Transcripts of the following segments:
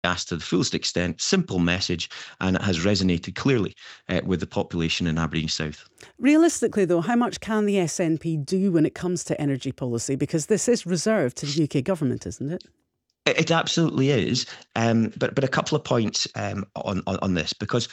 gas to the fullest extent. Simple message, and it has resonated clearly with the population in Aberdeen South. Realistically, though, how much can the SNP do when it comes to energy policy? Because this is reserved to the UK government, isn't it? It absolutely is, but a couple of points on this, because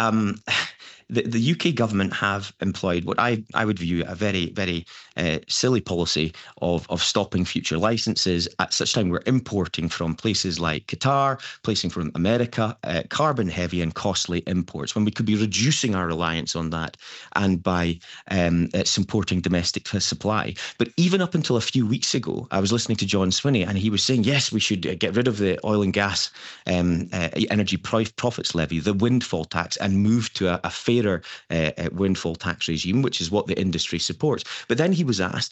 the UK government have employed what I would view a very, very silly policy of stopping future licences at such time we're importing from places like Qatar, placing from America, carbon heavy and costly imports, when we could be reducing our reliance on that and by supporting domestic supply. But even up until a few weeks ago, I was listening to John Swinney, and he was saying, yes, we should get rid of the oil and gas energy profits levy, the windfall tax, and move to a fairer windfall tax regime, which is what the industry supports. But then he was asked,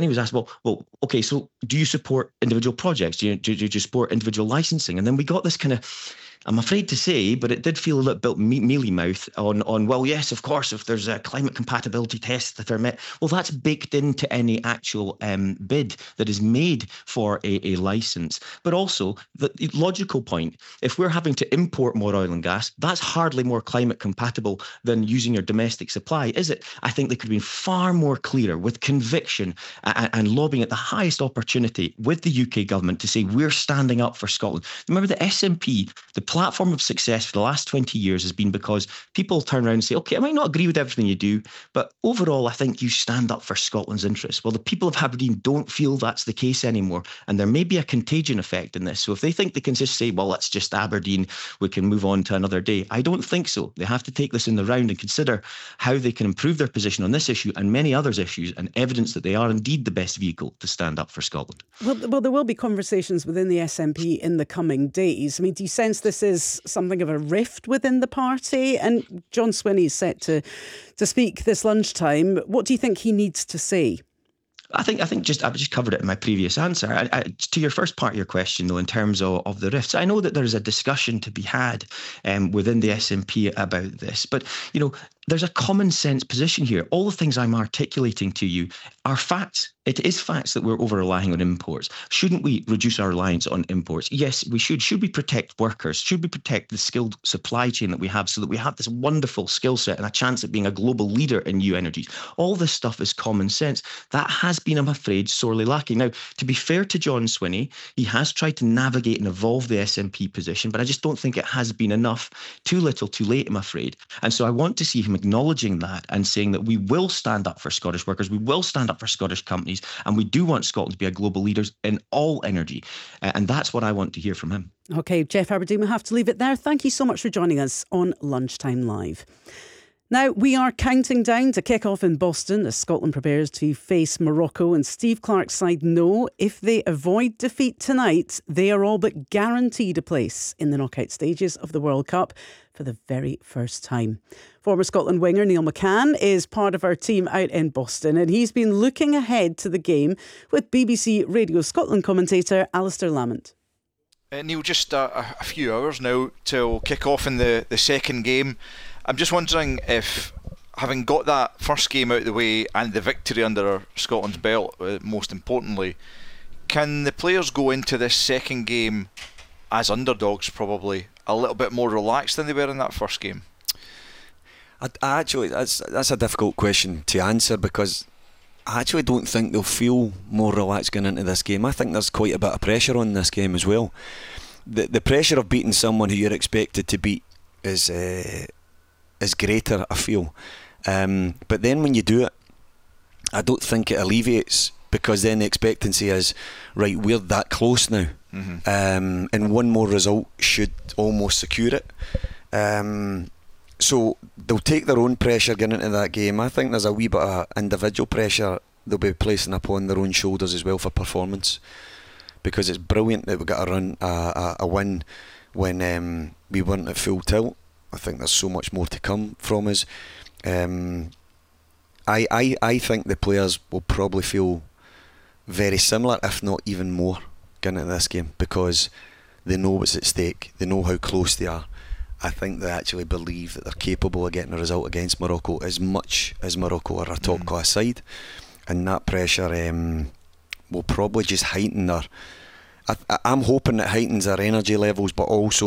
well, okay, so do you support individual projects? Do you support individual licensing? And then we got this kind of, I'm afraid to say, but it did feel a little bit mealy mouth on, well, yes, of course, if there's a climate compatibility tests that are met, well, that's baked into any actual bid that is made for a license. But also, the logical point, if we're having to import more oil and gas, that's hardly more climate compatible than using your domestic supply, is it? I think they could have been far more clear with conviction and lobbying at the highest opportunity with the UK government to say we're standing up for Scotland. Remember, the SNP, the platform of success for the last 20 years has been because people turn around and say, okay, I might not agree with everything you do, but overall, I think you stand up for Scotland's interests. Well, the people of Aberdeen don't feel that's the case anymore, and there may be a contagion effect in this. So if they think they can just say, well, it's just Aberdeen, we can move on to another day, I don't think so. They have to take this in the round and consider how they can improve their position on this issue and many other issues, and evidence that they are indeed the best vehicle to stand up for Scotland. Well, there will be conversations within the SNP in the coming days. I mean, do you sense this is something of a rift within the party? And John Swinney is set to speak this lunchtime. What do you think he needs to say? I think I've just covered it in my previous answer. To your first part of your question, though, in terms of the rifts, I know that there's a discussion to be had within the SNP about this, but there's a common sense position here. All the things I'm articulating to you are facts. It is facts that we're over-relying on imports. Shouldn't we reduce our reliance on imports? Yes, we should. Should we protect workers? Should we protect the skilled supply chain that we have so that we have this wonderful skill set and a chance at being a global leader in new energies? All this stuff is common sense. That has been, I'm afraid, sorely lacking. Now, to be fair to John Swinney, he has tried to navigate and evolve the SNP position, but I just don't think it has been enough. Too little, too late, I'm afraid. And so I want to see him acknowledging that and saying that we will stand up for Scottish workers, we will stand up for Scottish companies, and we do want Scotland to be a global leader in all energy. And that's what I want to hear from him. OK, Jeff Aberdeen, we'll have to leave it there. Thank you so much for joining us on Lunchtime Live. Now, we are counting down to kick off in Boston as Scotland prepares to face Morocco, and Steve Clarke's side know if they avoid defeat tonight, they are all but guaranteed a place in the knockout stages of the World Cup for the very first time. Former Scotland winger Neil McCann is part of our team out in Boston, and he's been looking ahead to the game with BBC Radio Scotland commentator Alistair Lamont. Neil, just a few hours now till kick off in the second game. I'm just wondering if, having got that first game out of the way and the victory under Scotland's belt, most importantly, can the players go into this second game as underdogs, probably a little bit more relaxed than they were in that first game? I actually, that's a difficult question to answer, because I actually don't think they'll feel more relaxed going into this game. I think there's quite a bit of pressure on this game as well. The pressure of beating someone who you're expected to beat is greater, I feel. But then when you do it, I don't think it alleviates, because then the expectancy is, right, we're that close now. Mm-hmm. And one more result should almost secure it. So they'll take their own pressure getting into that game. I think there's a wee bit of individual pressure they'll be placing upon their own shoulders as well for performance, because it's brilliant that we got a run, a win when we weren't at full tilt. I think there's so much more to come from us. I think the players will probably feel very similar, if not even more, going into this game, because they know what's at stake. They know how close they are. I think they actually believe that they're capable of getting a result against Morocco, as much as Morocco are a top class side, and that pressure will probably just heighten their. I'm hoping it heightens their energy levels, but also